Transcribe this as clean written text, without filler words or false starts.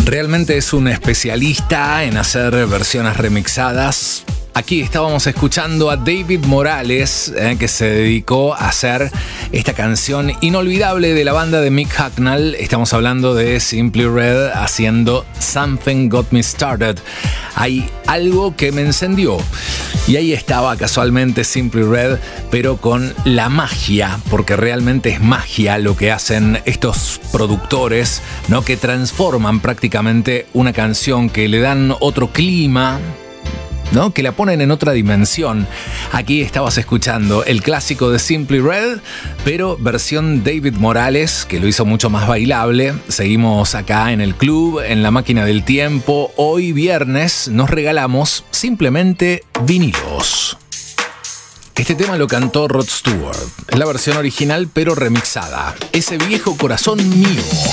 Realmente es un especialista en hacer versiones remixadas. Aquí estábamos escuchando a David Morales, que se dedicó a hacer esta canción inolvidable de la banda de Mick Hucknall. Estamos hablando de Simply Red haciendo Something Got Me Started. Hay algo que me encendió. Y ahí estaba casualmente Simply Red, pero con la magia, porque realmente es magia lo que hacen estos productores, ¿no? Que transforman prácticamente una canción, que le dan otro clima, ¿no? Que la ponen en otra dimensión. Aquí estabas escuchando el clásico de Simply Red, pero versión David Morales, que lo hizo mucho más bailable. Seguimos acá en el club, en la máquina del tiempo. Hoy viernes nos regalamos simplemente vinilos. Este tema lo cantó Rod Stewart. Es la versión original pero remixada. Ese viejo corazón mío.